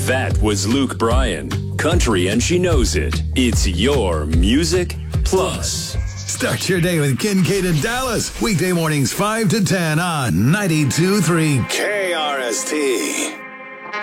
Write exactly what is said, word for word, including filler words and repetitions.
That was Luke Bryan. Country and she knows it. It's your Music Plus. Start your day with Kincaid and Dallas. Weekday mornings five to ten on ninety-two point three K R S T.